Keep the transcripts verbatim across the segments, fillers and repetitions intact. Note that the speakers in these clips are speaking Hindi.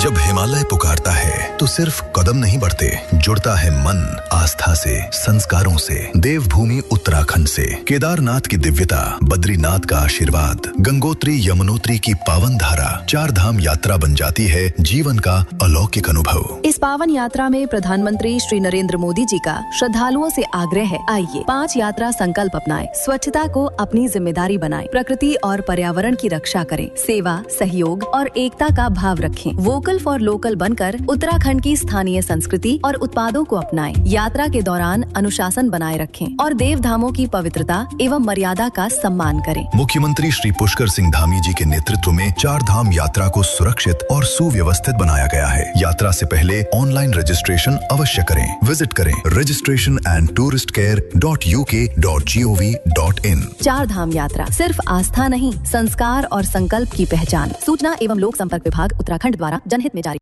जब हिमालय पुकारता है तो सिर्फ कदम नहीं बढ़ते, जुड़ता है मन आस्था से, संस्कारों से। देवभूमि उत्तराखंड से केदारनाथ की दिव्यता, बद्रीनाथ का आशीर्वाद, गंगोत्री यमुनोत्री की पावन धारा, चार धाम यात्रा बन जाती है जीवन का अलौकिक अनुभव। इस पावन यात्रा में प्रधानमंत्री श्री नरेंद्र मोदी जी का श्रद्धालुओं से आग्रह है, आइए पांच यात्रा संकल्प अपनाएं, स्वच्छता को अपनी जिम्मेदारी बनाएं, प्रकृति और पर्यावरण की रक्षा करें, सेवा, सहयोग और एकता का भाव रखें, वोकल फॉर लोकल बनकर उत्तराखंड की स्थानीय संस्कृति और उत्पादों को अपनाएं, यात्रा के दौरान अनुशासन बनाए रखें और देव धामों की पवित्रता एवं मर्यादा का सम्मान करें। मुख्यमंत्री श्री पुष्कर सिंह धामी जी के नेतृत्व में चार धाम यात्रा को सुरक्षित और सुव्यवस्थित बनाया गया है। यात्रा से पहले ऑनलाइन रजिस्ट्रेशन अवश्य करें। विजिट करें registration and tourist care dot U के dot G O V dot in. चार धाम यात्रा सिर्फ आस्था नहीं, संस्कार और संकल्प की पहचान। सूचना एवं लोक संपर्क विभाग उत्तराखंड द्वारा जनहित में जारी।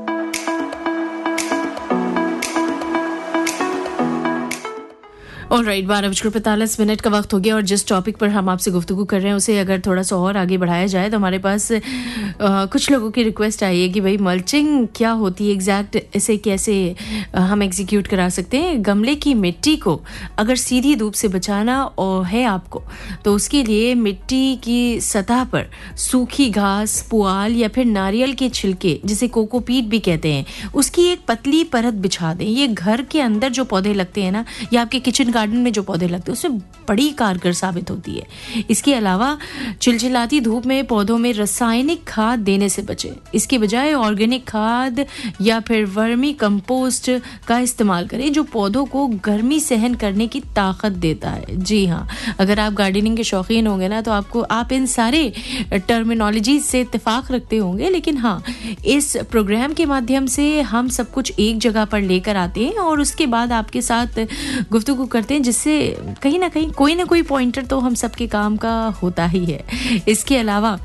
ऑल राइट, बारह बजकर पैंतालीस मिनट का वक्त हो गया और जिस टॉपिक पर हम आपसे गुफ्तगू कर रहे हैं उसे अगर थोड़ा सा और आगे बढ़ाया जाए तो हमारे पास आ, कुछ लोगों की रिक्वेस्ट आई है कि भाई मल्चिंग क्या होती है एग्जैक्ट, इसे कैसे आ, हम एग्जीक्यूट करा सकते हैं। गमले की मिट्टी को अगर सीधी धूप से बचाना और है आपको तो उसके लिए मिट्टी की सतह पर सूखी घास, पुआल या फिर नारियल के छिलके जिसे कोकोपीट भी कहते हैं उसकी एक पतली परत बिछा दें। ये घर के अंदर जो पौधे लगते हैं ना या आपके किचन गार्डन में जो पौधे लगते हैं उसमें बड़ी कारगर साबित होती है। इसके अलावा चिलचिलाती धूप में पौधों में रासायनिक खाद देने से बचें। इसके बजाय ऑर्गेनिक खाद या फिर वर्मी कंपोस्ट का इस्तेमाल करें जो पौधों को गर्मी सहन करने की ताकत देता है। जी हाँ, अगर आप गार्डनिंग के शौकीन होंगे ना तो आपको आप इन सारे टर्मिनोलॉजी से इत्तेफाक रखते होंगे, लेकिन हाँ इस प्रोग्राम के माध्यम से हम सब कुछ एक जगह पर लेकर आते हैं और उसके बाद आपके साथ गुफ्तगू करते हैं जिससे कहीं ना कहीं कोई ना कोई पॉइंटर तो हम सबके काम का होता ही है। इसके अलावा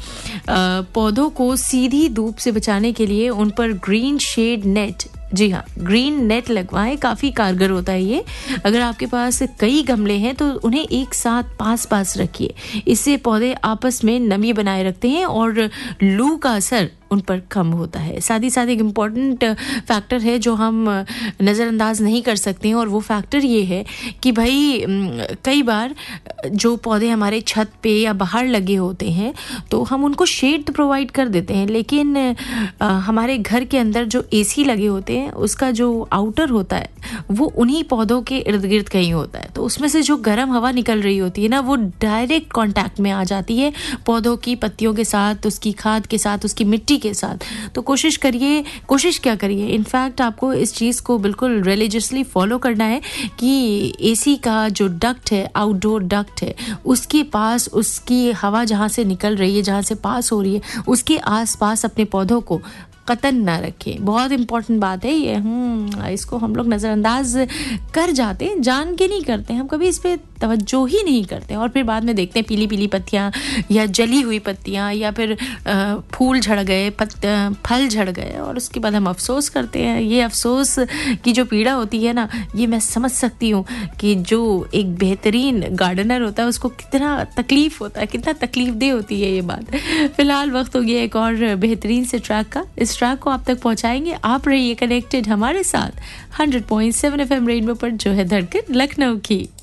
पौधों को सीधी धूप से बचाने के लिए उन पर ग्रीन शेड नेट, जी हाँ ग्रीन नेट लगवाएं, काफ़ी कारगर होता है ये। अगर आपके पास कई गमले हैं तो उन्हें एक साथ पास पास रखिए, इससे पौधे आपस में नमी बनाए रखते हैं और लू का असर उन पर कम होता है। साथ ही साथ एक इम्पॉर्टेंट फैक्टर है जो हम नज़रअंदाज नहीं कर सकते हैं और वो फैक्टर ये है कि भाई कई बार जो पौधे हमारे छत पे या बाहर लगे होते हैं तो हम उनको शेड तो प्रोवाइड कर देते हैं, लेकिन आ, हमारे घर के अंदर जो एसी लगे होते हैं उसका जो आउटर होता है वो उन्हीं पौधों के इर्द गिर्द कहीं होता है, तो उसमें से जो गर्म हवा निकल रही होती है ना वो डायरेक्ट कांटेक्ट में आ जाती है पौधों की पत्तियों के साथ, उसकी खाद के साथ, उसकी मिट्टी के साथ। तो कोशिश करिए, कोशिश क्या करिए इनफैक्ट आपको इस चीज़ को बिल्कुल रिलीजियसली फॉलो करना है कि एसी का जो डक्ट है, आउटडोर डक्ट है, उसके पास उसकी हवा जहाँ से निकल रही है, जहाँ से पास हो रही है उसके आसपास अपने पौधों को कतन ना रखें। बहुत इंपॉर्टेंट बात है ये। हम्म इसको हम लोग नज़रअंदाज कर जाते हैं, जान के नहीं करते, हम कभी इस पे तवज्जो ही नहीं करते और फिर बाद में देखते हैं पीली पीली पत्तियाँ या जली हुई पत्तियाँ या फिर फूल झड़ गए, पत्त फल झड़ गए और उसके बाद हम अफसोस करते हैं। ये अफसोस की जो पीड़ा होती है ना, ये मैं समझ सकती हूँ कि जो एक बेहतरीन गार्डनर होता है उसको कितना तकलीफ़ होता है, कितना तकलीफ दे होती है ये बात। फ़िलहाल वक्त हो गया एक और बेहतरीन से ट्रैक का। इस ट्रैक को आप तक पहुँचाएंगे, आप रहिए कनेक्टेड हमारे साथ hundred point seven F M rainbow पर जो है धड़कन लखनऊ की।